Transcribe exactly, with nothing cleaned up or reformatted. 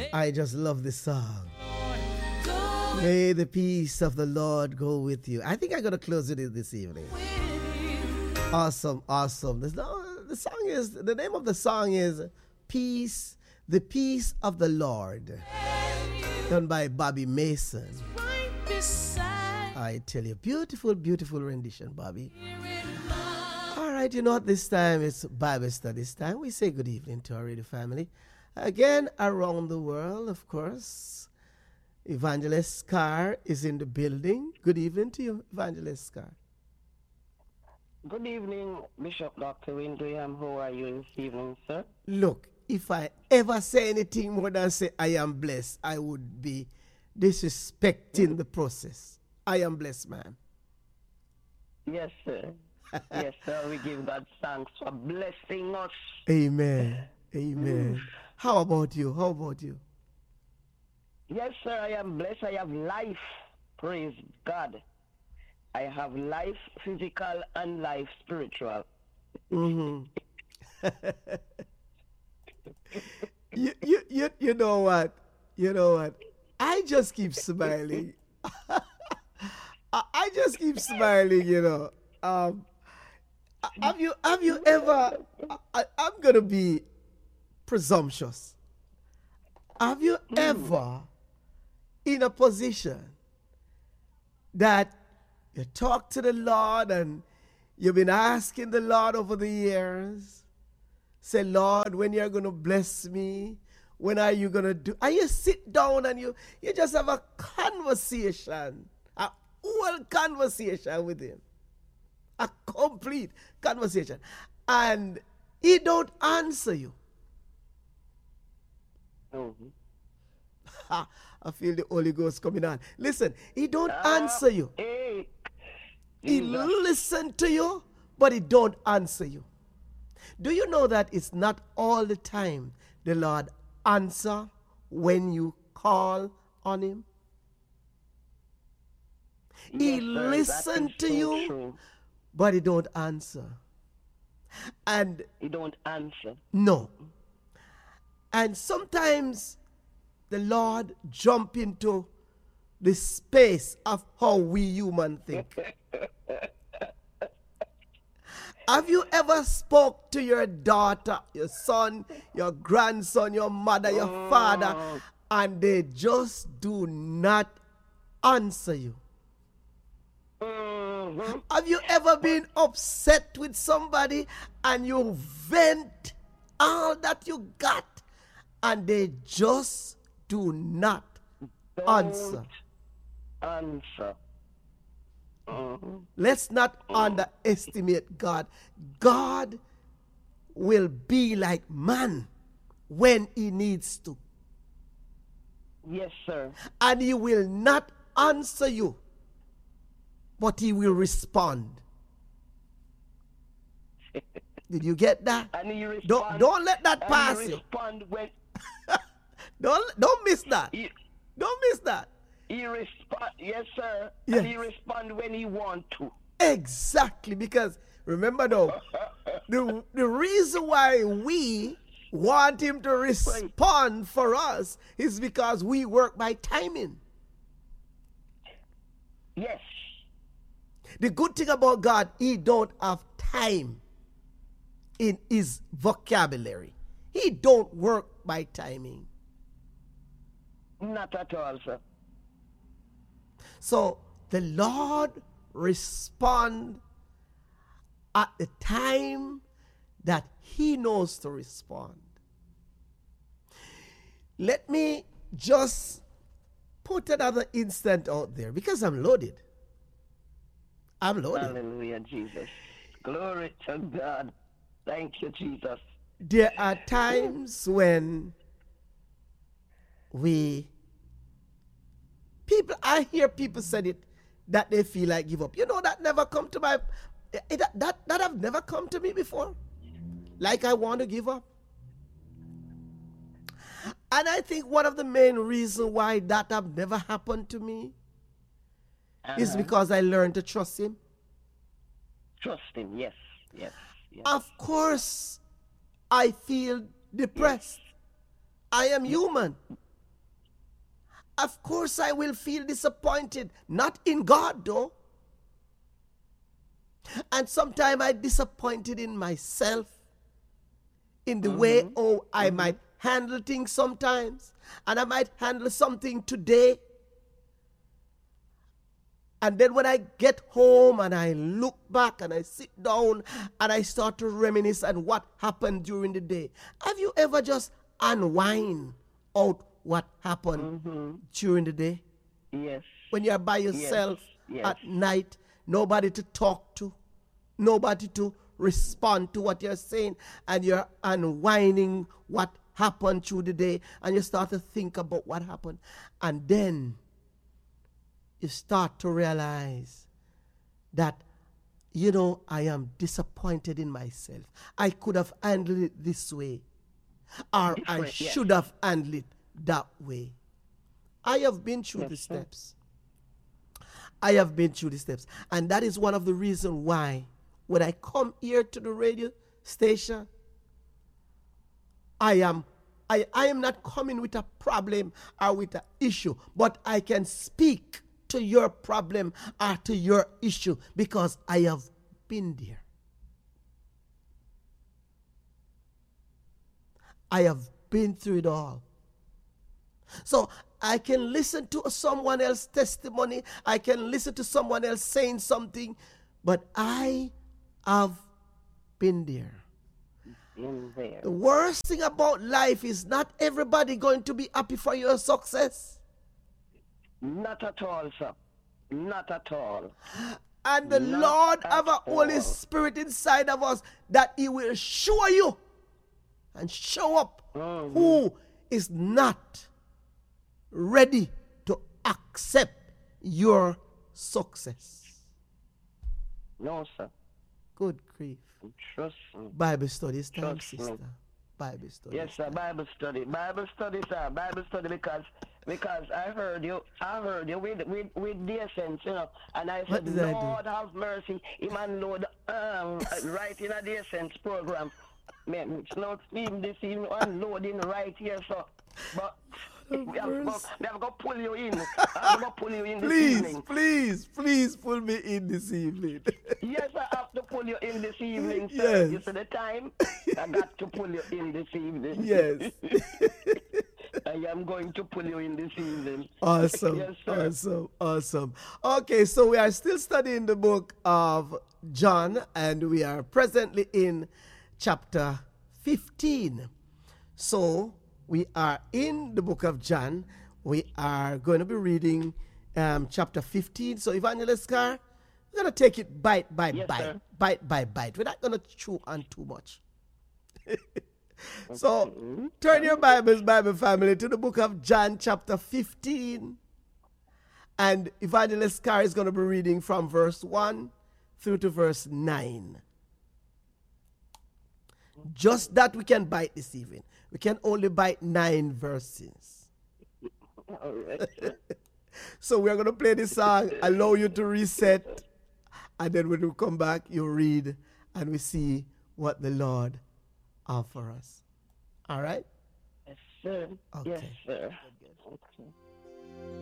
I just love this song. May the peace of the Lord go with you. I think I'm going to close it this evening. Awesome, awesome. The, the song is, the name of the song is Peace, the Peace of the Lord. Done by Bobby Mason. I tell you, beautiful, beautiful rendition, Bobby. All right, you know what? This time it's Bible studies time. We say good evening to our radio family. Again, around the world, of course. Evangelist Scar is in the building. Good evening to you, Evangelist Scar. Good evening, Bishop Doctor Windham. How are you this evening, sir? Look, if I ever say anything more than say I am blessed, I would be disrespecting the process. I am blessed, man. Yes, sir. Yes, sir. We give God thanks for blessing us. Amen. Amen. How about you? How about you? Yes, sir. I am blessed. I have life. Praise God. I have life physical and life spiritual. Mm-hmm. you, you, you, you know what? You know what? I just keep smiling. I, I just keep smiling, you know. Um, have you have you ever, I, I'm going to be presumptuous. Have you ever in a position that you talk to the Lord and you've been asking the Lord over the years, say, Lord, when you're going to bless me, when are you going to do, and you sit down and you, you just have a conversation, a whole conversation with him, a complete conversation, and he don't answer you. Mm-hmm. I feel the Holy Ghost coming on. Listen, he don't uh, answer you. Hey, he listen to you, but he don't answer you. Do you know that it's not all the time the Lord answer when you call on him? Yes, he sir, listen to so you, true. But he don't answer. And he don't answer. No. And sometimes the Lord jump into the space of how we human think. Have you ever spoke to your daughter, your son, your grandson, your mother, your oh. father, and they just do not answer you? Mm-hmm. Have you ever been upset with somebody and you vent all that you got and they just do not Don't answer? Answer. Mm-hmm. Let's not mm-hmm. underestimate God. God will be like man when he needs to. Yes, sir. And he will not answer you, but he will respond. Did you get that? And he respond, don't, don't let that and pass he you. Respond when don't, don't miss that. He, don't miss that. He respond, yes, sir. Yes. And he respond when he want to. Exactly, because remember though, the, the reason why we want him to respond for us is because we work by timing. Yes. The good thing about God, he don't have time in his vocabulary. He don't work by timing. Not at all, sir. So the Lord respond at the time that he knows to respond. Let me just put another instant out there because I'm loaded. I'm loaded. Hallelujah, Jesus. Glory to God. Thank you, Jesus. There are times when we people I hear people say it that they feel like give up. You know, that never come to my it, that, that that have never come to me before. Like I want to give up. And I think one of the main reasons why that have never happened to me uh-huh. is because I learned to trust him. Trust him, yes, yes, yes. Of course, I feel depressed. Yes. I am human. Of course I will feel disappointed. Not in God, though. And sometimes I'm disappointed in myself, in the mm-hmm. way oh I mm-hmm. might handle things sometimes. And I might handle something today. And then when I get home and I look back and I sit down and I start to reminisce on what happened during the day. Have you ever just unwind out what happened mm-hmm. during the day? Yes. When you're by yourself yes. Yes. at night, nobody to talk to, nobody to respond to what you're saying, and you're unwinding what happened through the day, and you start to think about what happened. And then you start to realize that, you know, I am disappointed in myself. I could have handled it this way, or Different, I should yes. have handled it that way. I have been through yes, the steps. Sir. I have been through the steps. And that is one of the reasons why when I come here to the radio station, I am I, I am not coming with a problem or with an issue, but I can speak to your problem or to your issue because I have been there. I have been through it all. So I can listen to someone else's testimony. I can listen to someone else saying something, but I have been there. Been there. The worst thing about life is not everybody going to be happy for your success. Not at all, sir. Not at all. And the Not Lord have a all. Holy Spirit inside of us that He will show you and show up mm-hmm. who is not ready to accept your success. No, sir. Good grief. Trust me. Bible study is time, Trust sister. me. Bible study. Yes, sir. Bible study. Bible study, sir. Bible study because because I heard you. I heard you with with with dear sense, you know. And I said, Lord have mercy. Him and Lord um right in a dear sense program. Man, it's not him this evening unloading right here, so. But we have, got, we have got to pull you in. I'm going to pull you in this please, evening. Please, please pull me in this evening. Yes, I have to pull you in this evening, sir. Yes. You see the time? I got to pull you in this evening. Yes. I am going to pull you in this evening. Awesome. Yes, sir. Awesome. Awesome. Okay, so we are still studying the book of John, and we are presently in chapter fifteen. So we are in the book of John. We are going to be reading um, chapter fifteen. So Evangelist Carr, we're going to take it bite by yes, bite, sir. bite by bite. We're not going to chew on too much. So turn your Bibles, Bible family, to the book of John chapter fifteen. And Evangelist Carr is going to be reading from verse one through to verse nine. Just that we can bite this evening. We can only bite nine verses. All right. So we're going to play this song, allow you to reset, and then when we come back, you read, and we see what the Lord offers us. All right? Yes, sir. Okay. Yes, sir. Good, good. Okay.